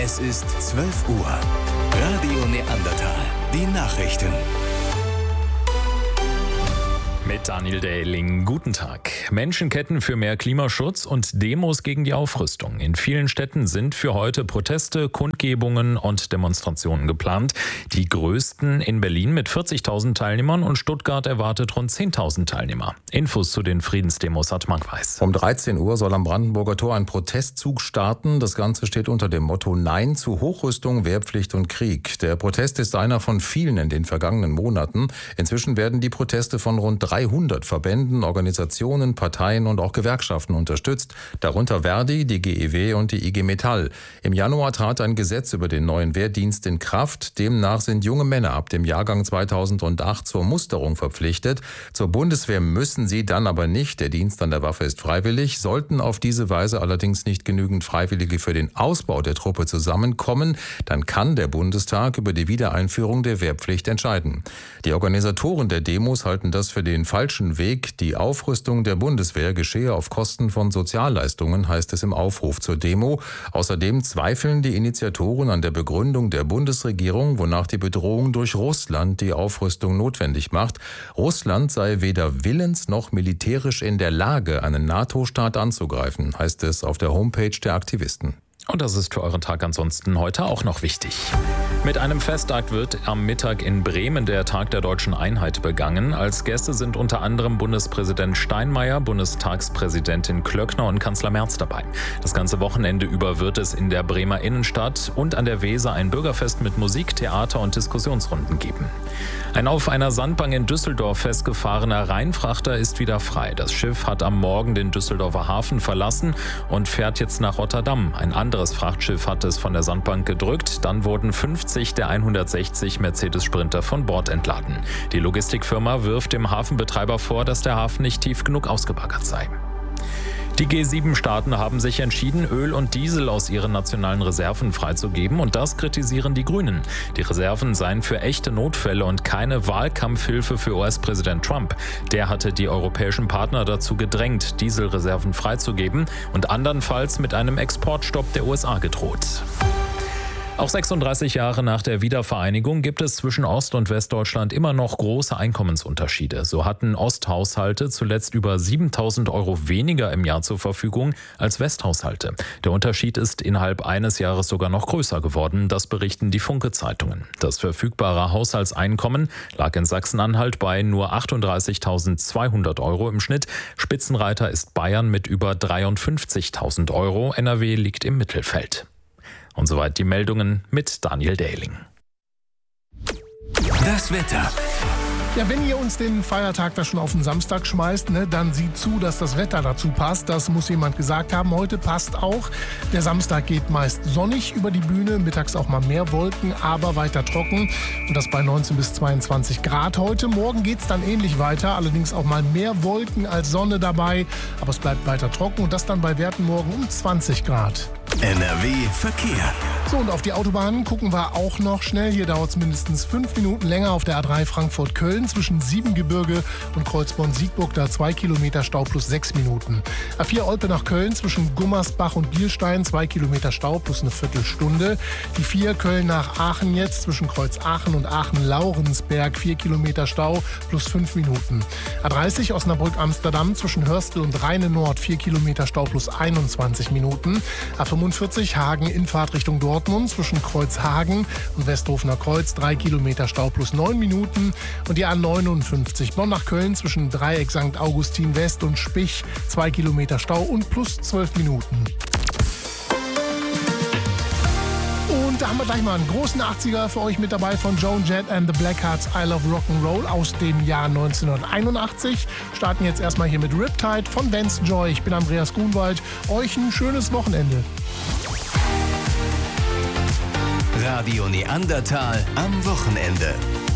Es ist 12 Uhr. Radio Neandertal. Die Nachrichten. Mit Daniel Dehling. Guten Tag. Menschenketten für mehr Klimaschutz und Demos gegen die Aufrüstung. In vielen Städten sind für heute Proteste, Kundgebungen und Demonstrationen geplant. Die größten in Berlin mit 40.000 Teilnehmern und Stuttgart erwartet rund 10.000 Teilnehmer. Infos zu den Friedensdemos hat Marc Weiß. Um 13 Uhr soll am Brandenburger Tor ein Protestzug starten. Das Ganze steht unter dem Motto Nein zu Hochrüstung, Wehrpflicht und Krieg. Der Protest ist einer von vielen in den vergangenen Monaten. Inzwischen werden die Proteste von rund 300 Verbänden, Organisationen, Parteien und auch Gewerkschaften unterstützt, darunter Verdi, die GEW und die IG Metall. Im Januar trat ein Gesetz über den neuen Wehrdienst in Kraft. Demnach sind junge Männer ab dem Jahrgang 2008 zur Musterung verpflichtet. Zur Bundeswehr müssen sie dann aber nicht. Der Dienst an der Waffe ist freiwillig. Sollten auf diese Weise allerdings nicht genügend Freiwillige für den Ausbau der Truppe zusammenkommen, dann kann der Bundestag über die Wiedereinführung der Wehrpflicht entscheiden. Die Organisatoren der Demos halten das für den falschen Weg. Die Aufrüstung der Bundeswehr geschehe auf Kosten von Sozialleistungen, heißt es im Aufruf zur Demo. Außerdem zweifeln die Initiatoren an der Begründung der Bundesregierung, wonach die Bedrohung durch Russland die Aufrüstung notwendig macht. Russland sei weder willens noch militärisch in der Lage, einen NATO-Staat anzugreifen, heißt es auf der Homepage der Aktivisten. Und das ist für euren Tag ansonsten heute auch noch wichtig. Mit einem Festakt wird am Mittag in Bremen der Tag der Deutschen Einheit begangen. Als Gäste sind unter anderem Bundespräsident Steinmeier, Bundestagspräsidentin Klöckner und Kanzler Merz dabei. Das ganze Wochenende über wird es in der Bremer Innenstadt und an der Weser ein Bürgerfest mit Musik, Theater und Diskussionsrunden geben. Ein auf einer Sandbank in Düsseldorf festgefahrener Rheinfrachter ist wieder frei. Das Schiff hat am Morgen den Düsseldorfer Hafen verlassen und fährt jetzt nach Rotterdam. Ein anderes Frachtschiff hat es von der Sandbank gedrückt. Dann wurden 50 der 160 Mercedes-Sprinter von Bord entladen. Die Logistikfirma wirft dem Hafenbetreiber vor, dass der Hafen nicht tief genug ausgebaggert sei. Die G7-Staaten haben sich entschieden, Öl und Diesel aus ihren nationalen Reserven freizugeben und das kritisieren die Grünen. Die Reserven seien für echte Notfälle und keine Wahlkampfhilfe für US-Präsident Trump. Der hatte die europäischen Partner dazu gedrängt, Dieselreserven freizugeben und andernfalls mit einem Exportstopp der USA gedroht. Auch 36 Jahre nach der Wiedervereinigung gibt es zwischen Ost- und Westdeutschland immer noch große Einkommensunterschiede. So hatten Osthaushalte zuletzt über 7.000 € weniger im Jahr zur Verfügung als Westhaushalte. Der Unterschied ist innerhalb eines Jahres sogar noch größer geworden, das berichten die Funke-Zeitungen. Das verfügbare Haushaltseinkommen lag in Sachsen-Anhalt bei nur 38.200 € im Schnitt. Spitzenreiter ist Bayern mit über 53.000 €. NRW liegt im Mittelfeld. Und soweit die Meldungen mit Daniel Dehling. Das Wetter. Ja, wenn ihr uns den Feiertag da schon auf den Samstag schmeißt, dann sieht zu, dass das Wetter dazu passt. Das muss jemand gesagt haben. Heute passt auch. Der Samstag geht meist sonnig über die Bühne, mittags auch mal mehr Wolken, aber weiter trocken. Und das bei 19 bis 22 Grad heute. Morgen geht es dann ähnlich weiter, allerdings auch mal mehr Wolken als Sonne dabei. Aber es bleibt weiter trocken und das dann bei Werten morgen um 20 Grad. NRW Verkehr. So, und auf die Autobahnen gucken wir auch noch schnell. Hier dauert es mindestens 5 Minuten länger auf der A3 Frankfurt-Köln zwischen Siebengebirge und Kreuzborn-Siegburg. Da 2 Kilometer Stau plus 6 Minuten. A4 Olpe nach Köln zwischen Gummersbach und Bielstein 2 Kilometer Stau plus eine Viertelstunde. Die 4 Köln nach Aachen jetzt zwischen Kreuz Aachen und Aachen-Laurensberg 4 Kilometer Stau plus 5 Minuten. A30 Osnabrück-Amsterdam zwischen Hörstel und Rheine-Nord 4 Kilometer Stau plus 21 Minuten. A45 Hagen Infahrt Richtung Dortmund zwischen Kreuzhagen und Westhofener Kreuz 3 Kilometer Stau plus 9 Minuten. Und die A59 Bonn nach Köln zwischen Dreieck St. Augustin West und Spich 2 Kilometer Stau und plus 12 Minuten. Und da haben wir gleich mal einen großen 80er für euch mit dabei von Joan Jett and the Blackhearts I Love Rock'n'Roll aus dem Jahr 1981. Starten jetzt erstmal hier mit Riptide von Vance Joy. Ich bin Andreas Grunwald. Euch ein schönes Wochenende. Radio Neandertal am Wochenende.